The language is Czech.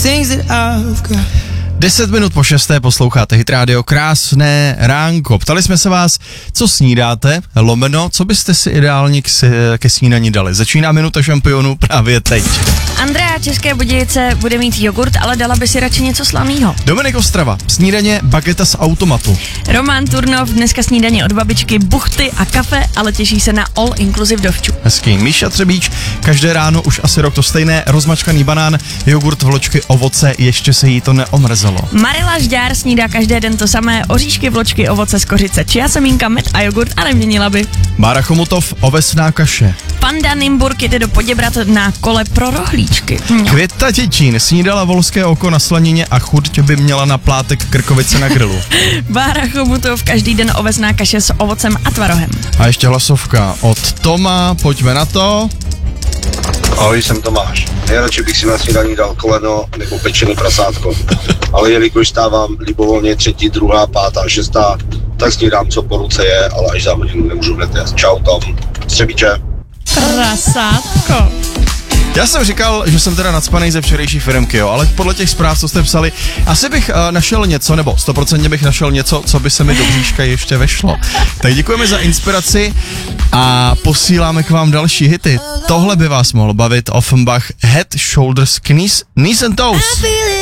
things that I've got. 10 minut po 6. posloucháte Hit Radio, krásné ránko. Ptali jsme se vás, co snídáte, lomeno, co byste si ideálně ke snídani dali. Začíná minuta šampionů právě teď. Andrea České Budějice bude mít jogurt, ale dala by si radši něco slavného. Dominik Ostrava, snídaně bageta z automatu. Roman Turnov, dneska snídaně od babičky, buchty a kafe, ale těší se na all inclusive dovču. Hezký. Míša Třebíč, každé ráno už asi rok to stejné, rozmačkaný banán, jogurt, vločky, ovoce, ještě se jí to neomrzelo. Marila Žďár snídá každý den to samé, oříšky, vločky, ovoce z kořice, čia semínka, med a jogurt a neměnila by. Bára Chomutov, ovesná kaše. Panda Nymburk jde do Poděbrat na kole pro rohlíčky. Květa Těčín, snídala volské oko na slanině a chuť by měla na plátek krkovice na grilu. Bára Chomutov, každý den ovesná kaše s ovocem a tvarohem. A ještě hlasovka od Toma, pojďme na to. Ahoj, jsem Tomáš. Nejradši bych si na snídaní dal koleno nebo pečené prasátko. Ale jelikož stávám libovolně 3., 2., 5., 6., tak snídám, co po ruce je, ale až za hodinu nemůžu hned jet. Čau Tom, Třebíče. Prasátko. Já jsem říkal, že jsem teda nacpanej ze včerejší firmky, jo, ale podle těch zpráv, co jste psali, asi bych našel něco, nebo 100% bych našel něco, co by se mi do bříška ještě vešlo. Tak děkujeme za inspiraci a posíláme k vám další hity. Tohle by vás mohlo bavit. Offenbach, Head, Shoulders, Knees and Toes.